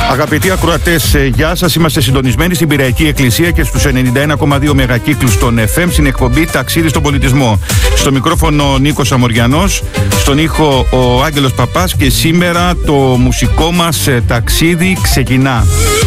Αγαπητοί ακροατές, γεια σας. Είμαστε συντονισμένοι στην Πειραϊκή Εκκλησία και στους 91,2 μεγακύκλους των FM στην εκπομπή Ταξίδι στον Πολιτισμό. Στο μικρόφωνο Νίκος Αμοριανός, στον ήχο ο Άγγελος Παπάς και σήμερα το μουσικό μας ταξίδι ξεκινά.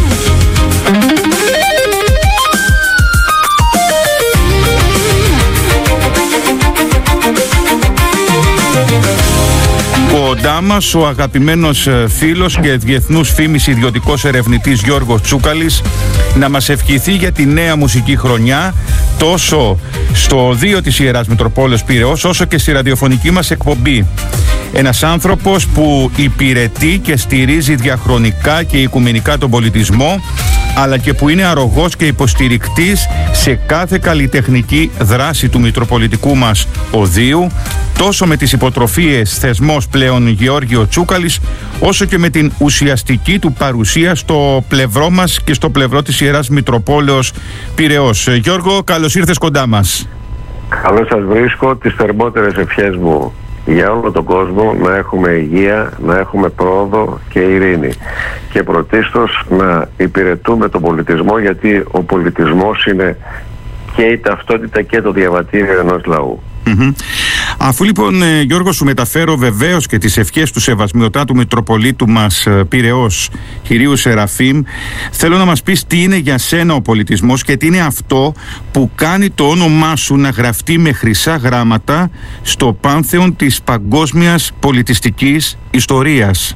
Κοντά μας ο αγαπημένος φίλος και διεθνούς φήμης ιδιωτικός ερευνητής Γιώργος Τσούκαλης να μας ευχηθεί για τη νέα μουσική χρονιά τόσο στο 2 της Ιεράς Μητροπόλεως Πειραιώς όσο και στη ραδιοφωνική μας εκπομπή. Ένας άνθρωπος που υπηρετεί και στηρίζει διαχρονικά και οικουμενικά τον πολιτισμό, αλλά και που είναι αρρωγός και υποστηρικτής σε κάθε καλλιτεχνική δράση του Μητροπολιτικού μας Οδείου, τόσο με τις υποτροφίες θεσμός πλέον Γεώργιο Τσούκαλης, όσο και με την ουσιαστική του παρουσία στο πλευρό μας και στο πλευρό της Ιεράς Μητροπόλεως Πειραιώς. Γιώργο, καλώς ήρθες κοντά μας. Καλώς σας βρίσκω. Τις θερμότερες ευχές μου για όλο τον κόσμο, να έχουμε υγεία, να έχουμε πρόοδο και ειρήνη. Και πρωτίστως να υπηρετούμε τον πολιτισμό, γιατί ο πολιτισμός είναι και η ταυτότητα και το διαβατήριο ενός λαού. Αφού λοιπόν, Γιώργο, σου μεταφέρω βεβαίως και τις ευχές του Σεβασμιωτάτου Μητροπολίτου μας Πειραιώς, κυρίου Σεραφείμ, θέλω να μας πεις τι είναι για σένα ο πολιτισμός και τι είναι αυτό που κάνει το όνομά σου να γραφτεί με χρυσά γράμματα στο πάνθεον της παγκόσμιας πολιτιστικής ιστορίας.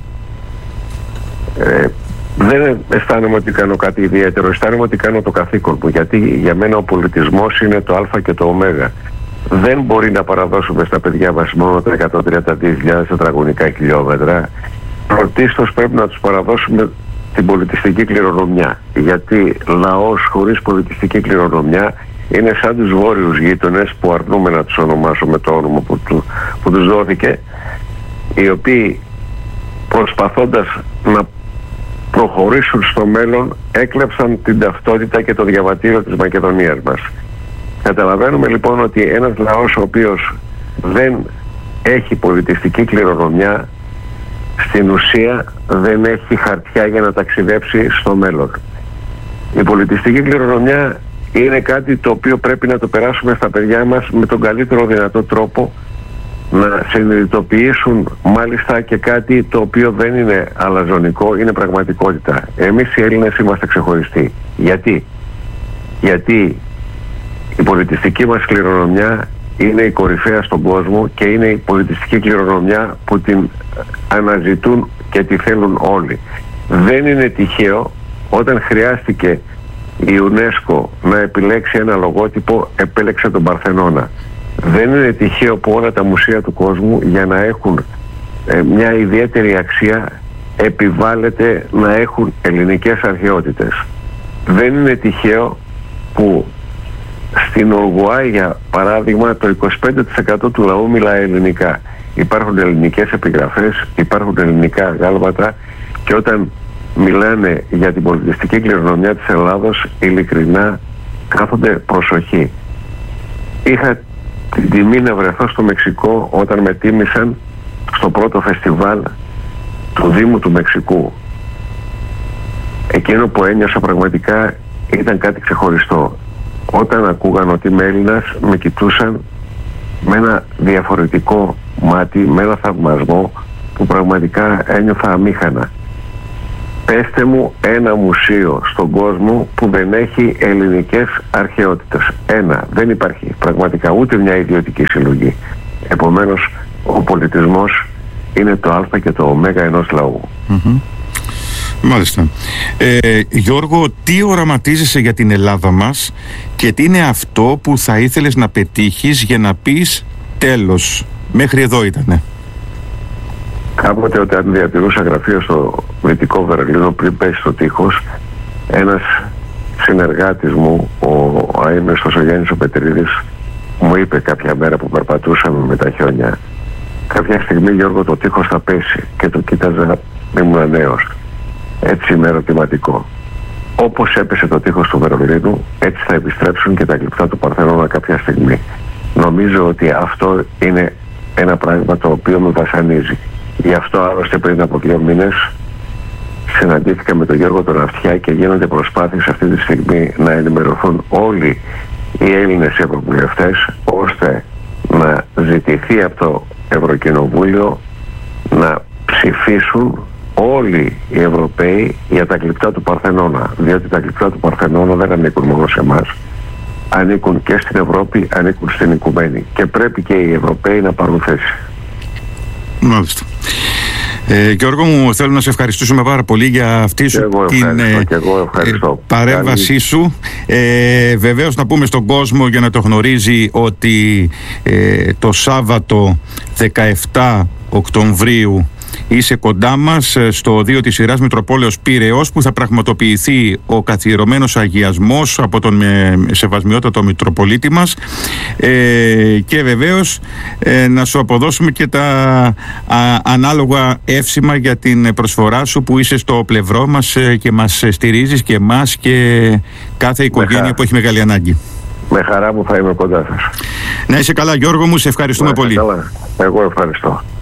Δεν αισθάνομαι ότι κάνω κάτι ιδιαίτερο, αισθάνομαι ότι κάνω το καθήκον μου, γιατί για μένα ο πολιτισμός είναι το α και το ω. Δεν μπορεί να παραδώσουμε στα παιδιά μας μόνο τα 132.000 τετραγωνικά χιλιόμετρα. Πρωτίστως πρέπει να τους παραδώσουμε την πολιτιστική κληρονομιά, γιατί λαός χωρίς πολιτιστική κληρονομιά είναι σαν τους βόρειους γείτονες, που αρνούμε να τους ονομάσουμε το όνομα που τους δόθηκε, οι οποίοι προσπαθώντας να προχωρήσουν στο μέλλον έκλεψαν την ταυτότητα και το διαβατήριο της Μακεδονίας μας. Καταλαβαίνουμε λοιπόν ότι ένας λαός ο οποίος δεν έχει πολιτιστική κληρονομιά, στην ουσία δεν έχει χαρτιά για να ταξιδέψει στο μέλλον. Η πολιτιστική κληρονομιά είναι κάτι το οποίο πρέπει να το περάσουμε στα παιδιά μας με τον καλύτερο δυνατό τρόπο, να συνειδητοποιήσουν μάλιστα και κάτι το οποίο δεν είναι αλαζονικό, είναι πραγματικότητα. Εμείς οι Έλληνες είμαστε ξεχωριστοί. Γιατί η πολιτιστική μας κληρονομιά είναι η κορυφαία στον κόσμο και είναι η πολιτιστική κληρονομιά που την αναζητούν και τη θέλουν όλοι. Δεν είναι τυχαίο όταν χρειάστηκε η UNESCO να επιλέξει ένα λογότυπο, επέλεξε τον Παρθενώνα. Δεν είναι τυχαίο που όλα τα μουσεία του κόσμου, για να έχουν μια ιδιαίτερη αξία, επιβάλλεται να έχουν ελληνικές αρχαιότητες. Δεν είναι τυχαίο που στην Ουρουγουάη, για παράδειγμα, το 25% του λαού μιλάει ελληνικά. Υπάρχουν ελληνικές επιγραφές, υπάρχουν ελληνικά γάλματα, και όταν μιλάνε για την πολιτιστική κληρονομιά της Ελλάδος, ειλικρινά κάθονται προσοχή. Είχα την τιμή να βρεθώ στο Μεξικό όταν με τίμησαν στο πρώτο φεστιβάλ του Δήμου του Μεξικού. Εκείνο που ένιωσα πραγματικά ήταν κάτι ξεχωριστό. Όταν ακούγαν ότι είμαι Έλληνας, με κοιτούσαν με ένα διαφορετικό μάτι, με ένα θαυμασμό που πραγματικά ένιωθα αμήχανα. Πέστε μου ένα μουσείο στον κόσμο που δεν έχει ελληνικές αρχαιότητες. Ένα. Δεν υπάρχει πραγματικά ούτε μια ιδιωτική συλλογή. Επομένως, ο πολιτισμός είναι το α και το ω ενός λαού. Μάλιστα. Γιώργο, τι οραματίζεσαι για την Ελλάδα μας και τι είναι αυτό που θα ήθελες να πετύχεις για να πεις τέλος, μέχρι εδώ ήτανε? Κάποτε, όταν διατηρούσα γραφείο στο Δυτικό Βερολίνο πριν πέσει στο τείχος, ένας συνεργάτης μου, ο αείμνηστος ο Γιάννης ο Πετρίδης, μου είπε κάποια μέρα που περπατούσαμε με τα χιόνια, κάποια στιγμή, Γιώργο, το τείχος θα πέσει. Και το κοίταζα, ήμουν νέος. Έτσι είμαι ερωτηματικό. Όπως έπεσε το τείχος του Βερολίνου, έτσι θα επιστρέψουν και τα γλυπτά του Παρθενώνα κάποια στιγμή. Νομίζω ότι αυτό είναι ένα πράγμα το οποίο με βασανίζει. Γι' αυτό άλλωστε πριν από 2 μήνες συναντήθηκα με τον Γιώργο τον Αυτιά και γίνονται προσπάθειες αυτή τη στιγμή να ενημερωθούν όλοι οι Έλληνες ευρωβουλευτές, ώστε να ζητηθεί από το Ευρωκοινοβούλιο να ψηφίσουν όλοι οι Ευρωπαίοι για τα γλυπτά του Παρθενώνα, διότι τα γλυπτά του Παρθενώνα δεν ανήκουν μόνο σε εμάς, ανήκουν και στην Ευρώπη, ανήκουν στην οικουμένη και πρέπει και οι Ευρωπαίοι να πάρουν θέση. Μάλιστα. Γιώργο μου, θέλω να σε ευχαριστήσουμε πάρα πολύ για αυτή σου την παρέμβασή σου. Βεβαίως να πούμε στον κόσμο, για να το γνωρίζει, ότι το Σάββατο 17 Οκτωβρίου είσαι κοντά μας στο 2 της σειράς Μητροπόλεως Πειραιώς, που θα πραγματοποιηθεί ο καθιερωμένος αγιασμός από τον σεβασμιότατο Μητροπολίτη μας, και βεβαίως να σου αποδώσουμε και τα ανάλογα εύσημα για την προσφορά σου, που είσαι στο πλευρό μας και μας στηρίζεις και εμάς και κάθε οικογένεια που έχει μεγάλη ανάγκη. Με χαρά μου θα είμαι κοντά σας. Να είσαι καλά, Γιώργο μου, σε ευχαριστούμε πολύ. Καλά. Εγώ ευχαριστώ.